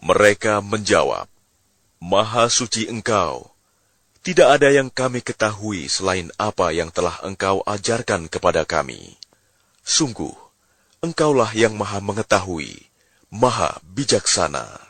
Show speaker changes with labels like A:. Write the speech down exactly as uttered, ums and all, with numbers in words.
A: Mereka menjawab, Maha suci Engkau. Tidak ada yang kami ketahui selain apa yang telah Engkau ajarkan kepada kami. Sungguh, Engkaulah yang Maha mengetahui, Maha bijaksana.